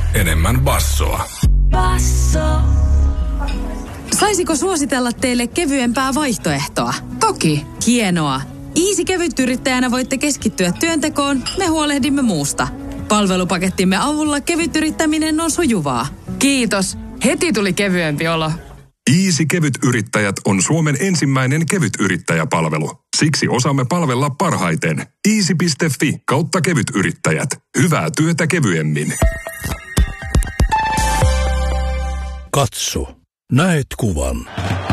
enemmän bassoa. Basso. Saisiko suositella teille kevyempää vaihtoehtoa? Toki. Hienoa. Easy kevytyrittäjänä voitte keskittyä työntekoon, me huolehdimme muusta. Palvelupakettimme avulla kevytyrittäminen on sujuvaa. Kiitos. Heti tuli kevyempi olo. Easy Kevytyrittäjät on Suomen ensimmäinen kevytyrittäjäpalvelu. Siksi osaamme palvella parhaiten. Easy.fi/kevytyrittäjät. Hyvää työtä kevyemmin. Katso. Näet kuvan.